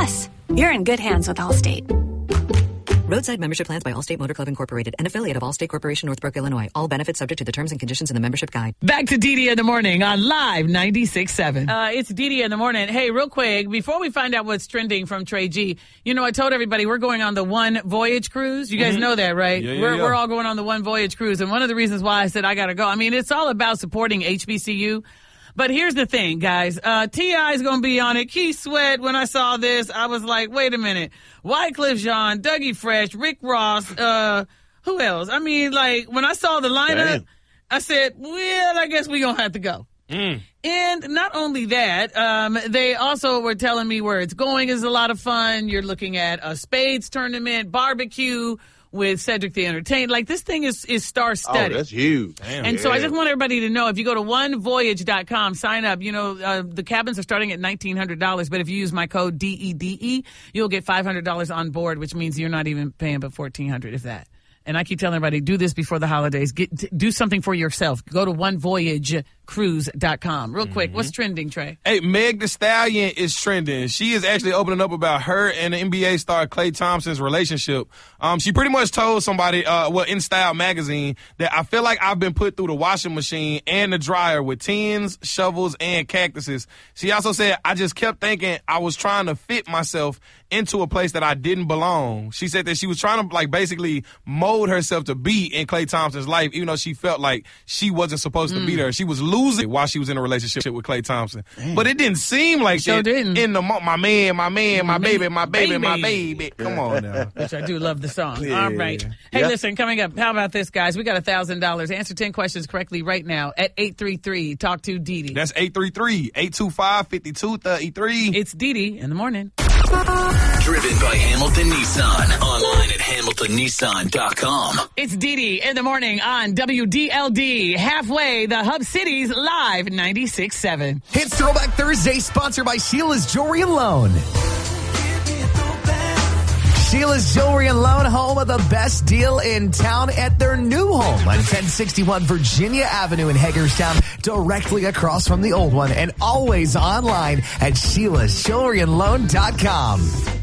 Plus, you're in good hands with Allstate. Roadside membership plans by Allstate Motor Club Incorporated, an affiliate of Allstate Corporation, Northbrook, Illinois. All benefits subject to the terms and conditions in the membership guide. Back to DD in the morning on Live 96.7. It's DD in the morning. Hey, real quick, before we find out what's trending from Trey G, I told everybody we're going on the One Voyage cruise. You guys know that, right? Yeah, we're all going on the One Voyage cruise. And one of the reasons why I said I got to go, it's all about supporting HBCU. But here's the thing, guys. T.I. is going to be on it. Keith Sweat, when I saw this, I was like, wait a minute. Wycliffe Jean, Dougie Fresh, Rick Ross, who else? When I saw the lineup, I said, well, I guess we're going to have to go. And not only that, they also were telling me where it's going is a lot of fun. You're looking at a spades tournament, barbecue with Cedric the Entertainer. This thing is star-studded. Oh, that's huge. Damn, so I just want everybody to know, if you go to onevoyage.com, sign up. The cabins are starting at $1,900, but if you use my code DEDE, you'll get $500 on board, which means you're not even paying but $1,400, if that. And I keep telling everybody, do this before the holidays. Do something for yourself. Go to onevoyagecruise.com. Real quick, what's trending, Trey? Hey, Meg Thee Stallion is trending. She is actually opening up about her and the NBA star Klay Thompson's relationship. She pretty much told somebody, in Style magazine, that I feel like I've been put through the washing machine and the dryer with tins, shovels, and cactuses. She also said, I just kept thinking I was trying to fit myself into a place that I didn't belong. She said that she was trying to basically mold herself to be in Klay Thompson's life, even though she felt like she wasn't supposed to be there. She was losing while she was in a relationship with Klay Thompson. Damn. But it didn't seem like that didn't. in the my man, my baby. Come on now. Which I do love the song. Yeah. All right. Hey, listen, coming up, how about this, guys? We got $1,000. Answer 10 questions correctly right now at 833 Talk to Didi. That's 833-825-5233. It's Didi in the morning. Driven by Hamilton Nissan. Online at HamiltonNissan.com. It's Didi in the morning on WDLD. Halfway, the Hub Cities Live 96.7. It's Throwback Thursday, sponsored by Sheila's Jewelry and Loan. Sheila's Jewelry and Loan, home of the best deal in town at their new home on 1061 Virginia Avenue in Hagerstown, directly across from the old one, and always online at SheilasJewelryandLoan.com.